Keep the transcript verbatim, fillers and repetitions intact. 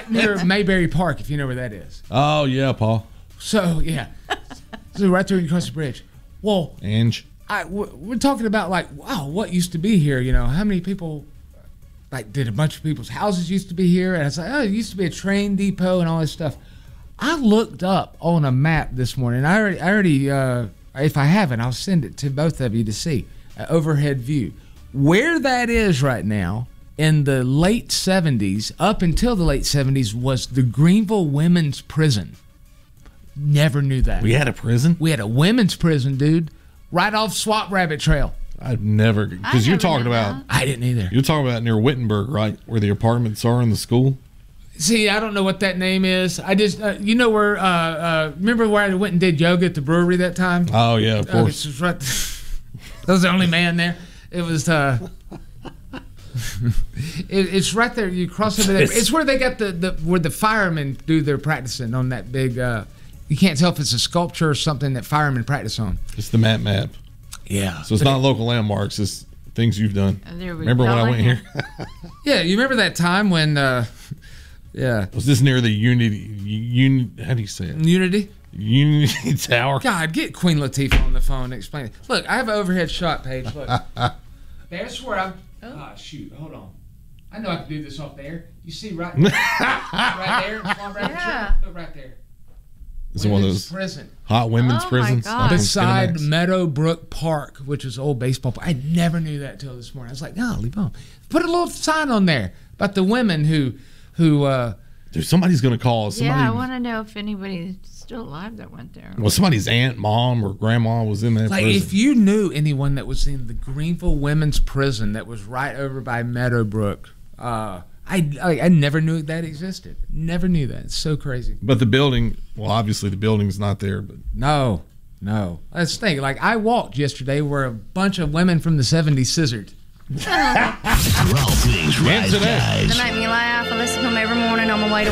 near Mayberry Park, if you know where that is. Oh, yeah, Paul. So, yeah. So right there when you cross the bridge. Well, Ange. I, we're talking about, like, wow, what used to be here, you know? How many people, like, did a bunch of people's houses used to be here? And it's like, oh, it used to be a train depot and all this stuff. I looked up on a map this morning. I already, I already uh, if I haven't, I'll send it to both of you to see. An overhead view. Where that is right now, in the late seventies, up until the late seventies, was the Greenville Women's Prison. Never knew that. We had a prison? We had a women's prison, dude. Right off Swap Rabbit Trail. I've never, because you're talking about. I didn't either. You're talking about near Wittenberg, right? Where the apartments are in the school? See, I don't know what that name is. I just, uh, you know where, uh, uh, remember where I went and did yoga at the brewery that time? Oh, yeah, of Uh, course. it's right, I was the only man there. It was, uh, it, it's right there. You cross over there. It's where they got the, the, where the firemen do their practicing on that big, uh, you can't tell if it's a sculpture or something that firemen practice on. It's the map map. Yeah. So it's not local landmarks. It's things you've done. There we Remember when I went here? Yeah, you remember that time when, uh, yeah. Was this near the Unity, un, how do you say it? Unity? Unity Tower? God, get Queen Latifah on the phone and explain it. Look, I have an overhead shot page. Look. There's where I'm. Oh, shoot. Hold on. I know I can do this off there. You see right there? right there? Right, Yeah. Look right there. Is it one of Women's those prison. hot women's Oh, my prisons? God. Like in Beside Skinamax? Meadowbrook Park, which is old baseball park. I never knew that till this morning. I was like, no, leave on. Put a little sign on there about the women who, who, uh, Dude, somebody's going to call. Somebody, Yeah, I want to know if anybody's still alive that went there. well, somebody's aunt, mom, or grandma was in that like prison. if you knew anyone that was in the Greenville Women's Prison that was right over by Meadowbrook, uh, I, I I never knew that existed. Never knew that. It's so crazy. But the building, well, obviously the building's not there. But No, no. Let's think. Like I walked yesterday where a bunch of women from the seventies scissored. For all things Rise today. Guys. They make me laugh. I listen to them every morning on my way to